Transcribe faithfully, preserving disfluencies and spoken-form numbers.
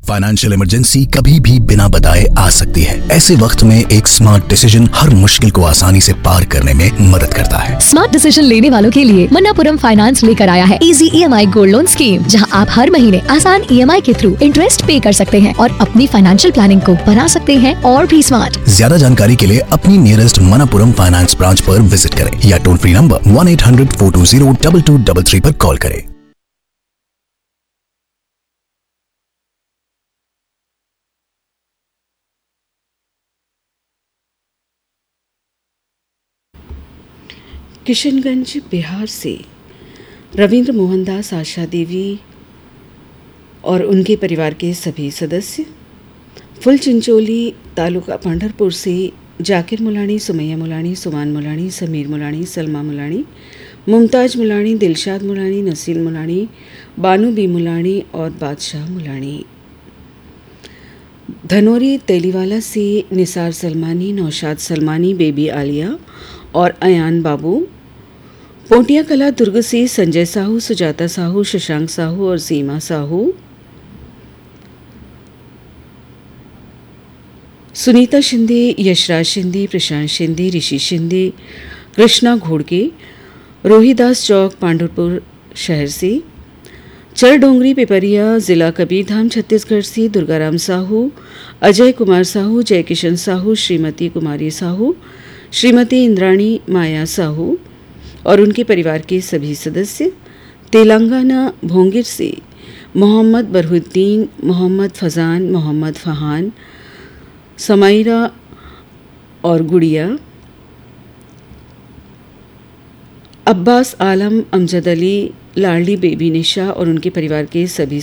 Financial emergency कभी भी बिना बताए आ सकती है। ऐसे वक्त में एक स्मार्ट डिसीजन हर मुश्किल को आसानी से पार करने में मदद करता है। स्मार्ट डिसीजन लेने वालों के लिए मन्नापुरम फाइनेंस लेकर आया है easy EMI gold loan scheme, जहां आप हर महीने आसान ईएमआई के थ्रू इंटरेस्ट पे कर सकते हैं और अपनी फाइनेंशियल प्लानिंग को बना सकते हैं और भी स्मार्ट। ज्यादा जानकारी के लिए अपनी नियरेस्ट मन्नापुरम फाइनेंस ब्रांच पर विजिट करें या toll free number one eight hundred four to zero double two double three पर कॉल करें। किशनगंज बिहार से रविंद्र मोहनदास, आशा देवी और उनके परिवार के सभी सदस्य, फुल चिंचोली तालुका पंढरपुर से जाकिर मुलानी, सुमैया मुलानी, सुमान मुलानी, समीर मुलानी, सलमा मुलानी, मुमताज मुलानी, दिलशाद मुलानी, नसील मुलानी, बानू बी मुलानी और बादशाह मुलानी। धनोरी तेलीवाला से निसार सलमानी, नौशाद सलमानी, बेबी आलिया और अयान बाबू। पोटिया कला दुर्ग से संजय साहू, सुजाता साहू, शशांक साहू और सीमा साहू। सुनीता शिंदे, यशराज शिंदे, प्रशांत शिंदे, ऋषि शिंदे, कृष्णा घोड़के, रोहिदास चौक पांडुरपुर शहर से। चर डोंगरी पिपरिया जिला कबीरधाम छत्तीसगढ़ से दुर्गाराम साहू, अजय कुमार साहू, जय किशन साहू, श्रीमती कुमारी साहू, श्रीमती इंद्राणी माया साहू और उनके परिवार के सभी सदस्य। तेलंगाना भोंगिर से मोहम्मद बरहुद्दीन, मोहम्मद फजान, मोहम्मद फहान, समाइरा और गुड़िया। अब्बास आलम, अमजद अली, लाडली बेबी निशा और उनके परिवार के सभी